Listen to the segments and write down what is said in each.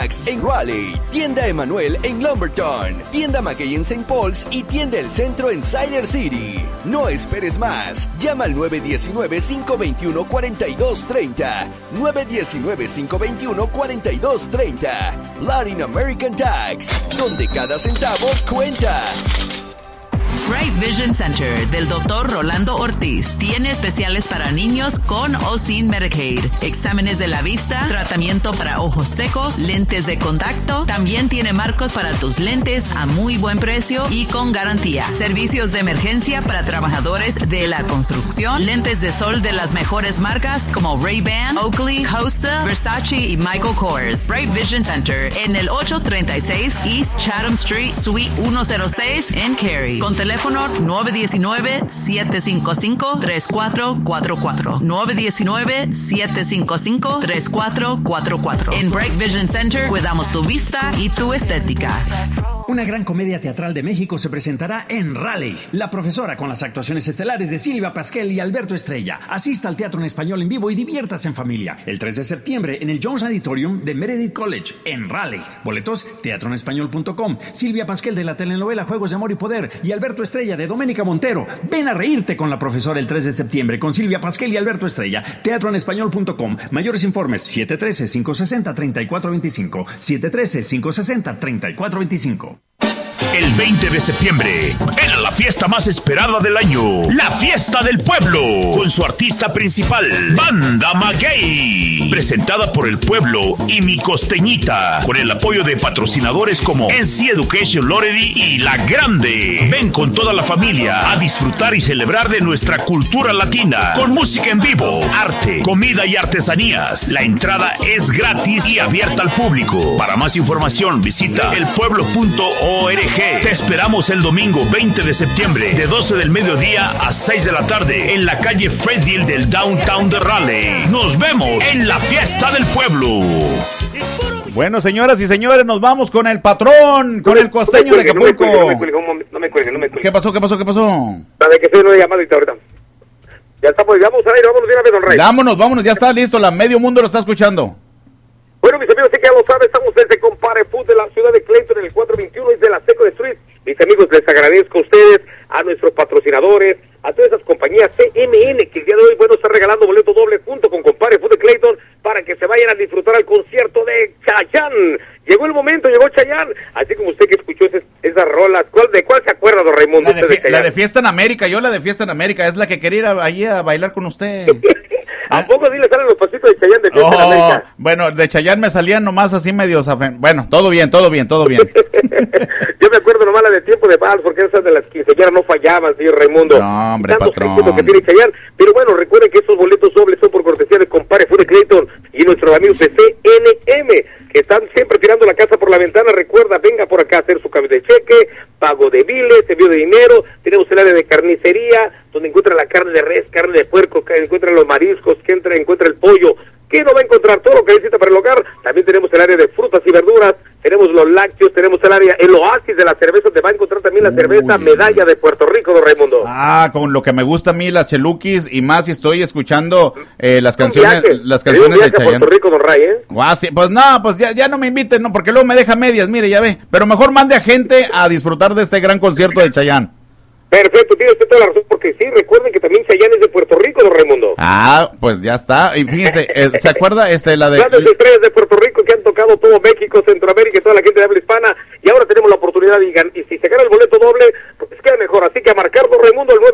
Tax en Raleigh, tienda Emanuel en Lumberton, tienda McKay en St. Paul's y tienda El Centro en Siler City. No esperes más. Llama al 919-521-4230. 919-521-4230. Latin American Tax, donde cada centavo cuenta. Bright Vision Center del Dr. Rolando Ortiz tiene especiales para niños con o sin Medicaid, exámenes de la vista, tratamiento para ojos secos, lentes de contacto. También tiene marcos para tus lentes a muy buen precio y con garantía. Servicios de emergencia para trabajadores de la construcción, lentes de sol de las mejores marcas como Ray-Ban, Oakley, Costa, Versace y Michael Kors. Bright Vision Center en el 836 East Chatham Street, Suite 106 en Cary. Con teléfono 919-755-3444. 919-755-3444. En Bright Vision Center cuidamos tu vista y tu estética. Una gran comedia teatral de México se presentará en Raleigh. La Profesora, con las actuaciones estelares de Silvia Pasquel y Alberto Estrella. Asista al teatro en español en vivo y diviértase en familia. El 3 de septiembre en el Jones Auditorium de Meredith College, en Raleigh. Boletos, teatroenespañol.com. Silvia Pasquel de la telenovela Juegos de Amor y Poder y Alberto Estrella de Doménica Montero. Ven a reírte con La Profesora el 3 de septiembre con Silvia Pasquel y Alberto Estrella. Teatroenespañol.com. Mayores informes 713-560-3425. 713-560-3425. El 20 de septiembre era la fiesta más esperada del año, la Fiesta del Pueblo, con su artista principal, Banda Maguey, presentada por el pueblo y Mi Costeñita, con el apoyo de patrocinadores como NC Education Lottery y La Grande. Ven con toda la familia a disfrutar y celebrar de nuestra cultura latina, con música en vivo, arte, comida y artesanías. La entrada es gratis y abierta al público. Para más información visita elpueblo.org. Te esperamos el domingo 20 de septiembre de 12 del mediodía a 6 de la tarde en la calle Fredville del downtown de Raleigh. Nos vemos en la Fiesta del Pueblo. Bueno, señoras y señores, nos vamos con el patrón, con el costeño de Acapulco. No me cuelgue. ¿Qué pasó? La de que soy una llamadita ahorita. Ya estamos, vamos a ir, vámonos de una vez, don Rey. Vámonos, ya está listo, medio mundo lo está escuchando. Bueno, mis amigos, sí que ya lo saben, estamos desde Compare Food de la ciudad de Clayton en el 421 y de la Second Street. Mis amigos, les agradezco a ustedes, a nuestros patrocinadores, a todas esas compañías CMN que el día de hoy, bueno, está regalando boleto doble junto con Compare Food de Clayton para que se vayan a disfrutar al concierto de Chayanne. Llegó el momento, llegó Chayanne, así como usted que escuchó esas rolas. ¿De cuál se acuerda, don Raimundo? La de Fiesta en América, la de Fiesta en América, es la que quería ir allí a bailar con usted. ¿A poco sí le salen los pasitos de Chayanne de Fiesta en América? Bueno, de Chayanne me salían nomás así medio... Bueno, todo bien. Yo me acuerdo nomás la de Tiempo de Vals, porque esas de las quinceañeras no fallaban, señor Raimundo. No, hombre, patrón. Que tiene Chayanne. Pero bueno, recuerden que esos boletos dobles son por cortesía de Compare Food de Clayton y nuestros amigos de CNM, que están siempre tirando la casa por la ventana. Recuerda, venga por acá a hacer su cambio de cheque, pago de biles, envío de dinero. Tenemos el área de carnicería, donde encuentra la carne de res, carne de puerco, que encuentra los mariscos, que encuentra el pollo, que no va a encontrar todo lo que necesita para el hogar. También tenemos el área de frutas y verduras, tenemos los lácteos, tenemos el oasis de la cerveza, te va a encontrar también la cerveza Medalla de Puerto Rico, don Raimundo. Con lo que me gusta a mí, las cheluquis, y más si estoy escuchando las canciones de Chayanne. Puerto Rico, don Ray, Sí, pues ya no me inviten, no, porque luego me deja medias, mire, ya ve. Pero mejor mande a gente a disfrutar de este gran concierto de Chayanne. Perfecto, tiene usted toda la razón, porque sí, recuerden que también Chayanne es de Puerto Rico, don Raimundo. Pues ya está, y fíjese, ¿se acuerda la de... Grandes estrellas de Puerto Rico que han tocado todo México, Centroamérica y toda la gente de habla hispana, y ahora tenemos la oportunidad, y si se gana el boleto doble, pues queda mejor, así que a marcar, don Raimundo, el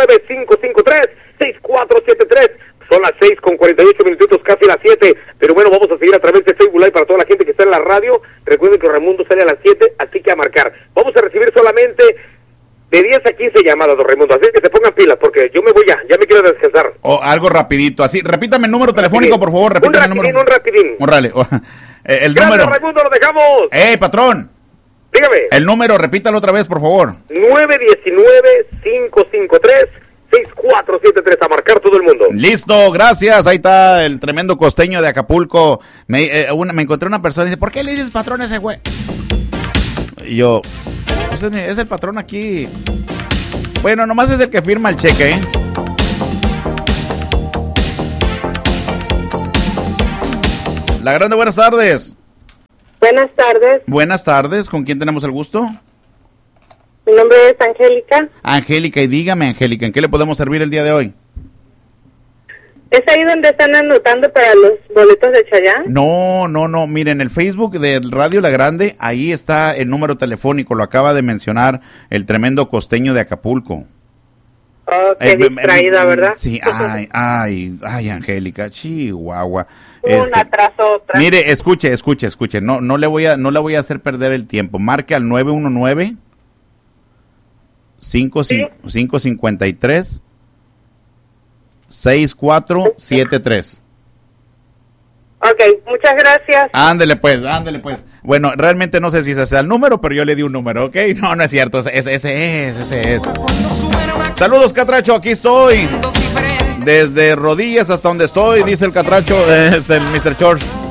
919-553-6473, son las 6:48, casi las 7, pero bueno, vamos a seguir a través de Facebook Live para toda la gente que está en la radio. Recuerden que Raimundo sale a las 7, así que a marcar. Vamos a recibir solamente de 10 a 15 llamadas, don Raimundo, así que se pongan pilas, porque yo me voy ya me quiero descansar. Algo rapidito, así, repítame el número telefónico, por favor, repítame el número. Un rapidín. Órale, el Gracias, número. Raimundo, lo dejamos. Patrón. Dígame. El número, repítalo otra vez, por favor. 919-553-6473, a marcar todo el mundo. Listo, gracias, ahí está el tremendo costeño de Acapulco. Me encontré una persona y dice, ¿por qué le dices patrón a ese güey? Y yo, pues es el patrón aquí. Bueno, nomás es el que firma el cheque, La Grande, buenas tardes. Buenas tardes. Buenas tardes, ¿con quién tenemos el gusto? Mi nombre es Angélica. Angélica, y dígame, Angélica, ¿en qué le podemos servir el día de hoy? ¿Es ahí donde están anotando para los boletos de Chayanne? No, miren, el Facebook de Radio La Grande, ahí está el número telefónico, lo acaba de mencionar el tremendo costeño de Acapulco. Oh, qué distraída, ¿verdad? Sí, ay, Angélica, chihuahua. Una tras otra. Mire, escuche, no le voy a hacer perder el tiempo. Marque al 919 553 6473. Ok, muchas gracias. Ándele pues. Bueno, realmente no sé si ese sea el número, pero yo le di un número, ¿ok? No es cierto, ese es. Saludos, Catracho, aquí estoy. Desde rodillas hasta donde estoy, dice el Catracho, es el Mr. George.